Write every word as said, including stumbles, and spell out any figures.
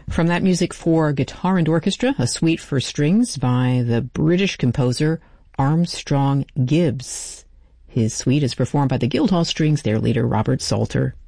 From that music for guitar and orchestra, a suite for strings by the British composer Armstrong Gibbs. His suite is performed by the Guildhall Strings, their leader Robert Salter.